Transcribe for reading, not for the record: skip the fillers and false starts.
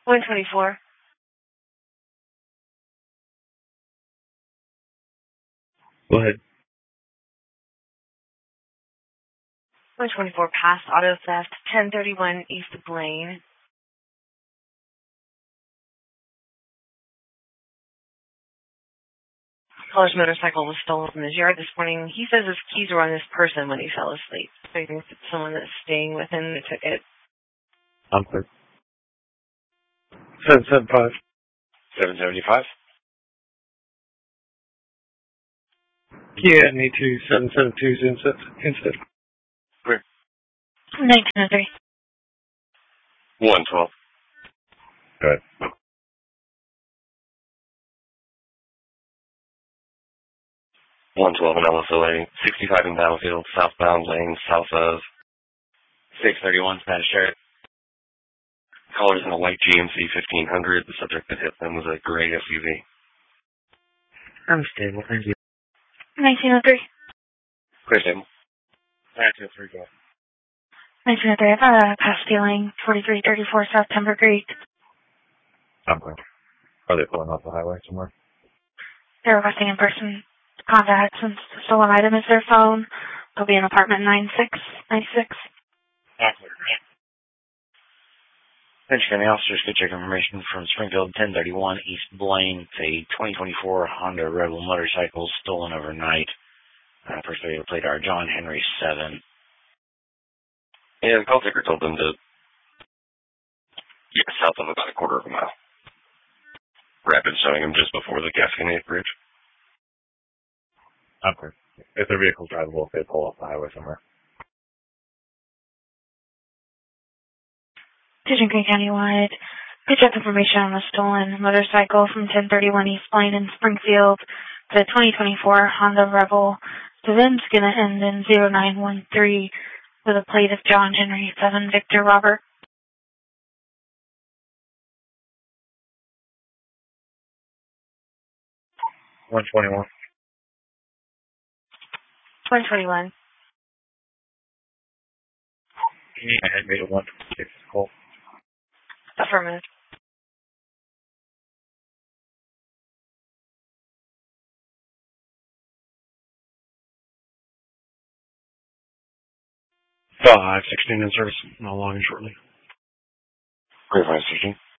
124. Go ahead. 124 past auto theft, 1031 East Blaine. Caller's motorcycle was stolen from his yard this morning. He says his keys were on this person when he fell asleep. So he thinks it's someone that's staying with him that took it. I'm clear. 775. 775? Yeah, me too. 772's instead. Clear. 1903. 112. Go ahead. 112 in LSOA, 65 in Battlefield, southbound lane, south of 631 Spanish Sheriff. Callers in a white GMC 1500. The subject that hit them was a gray SUV. I'm stable, thank you. 1903. Clear stable. 923, go ahead. 1903. I've got a past stealing, 4334 South Timber Creek. I'm clear. Are they pulling off the highway somewhere? They're requesting in-person contact since the stolen item is their phone. They'll be in apartment 9696. I'm clear. Venture County officers could check information from Springfield 1031 East Blaine. It's a 2024 Honda Rebel motorcycle stolen overnight. First video played our John Henry 7. Yeah, the call taker told them to get south of about a quarter of a mile. Rapid showing them just before the Gasconade Bridge. I'm clear. If their vehicle's drivable, if they pull off the highway somewhere. Pigeon Creek Countywide. Could check information on the stolen motorcycle from 1031 East Blaine in Springfield. The 2024 Honda Rebel. The VIN's going to end in 0913 with a plate of John Henry 7 Victor Robert. $121. 121. I had made a 126 call. Affirmative. $516 in service. I'll log in shortly. Clear 516.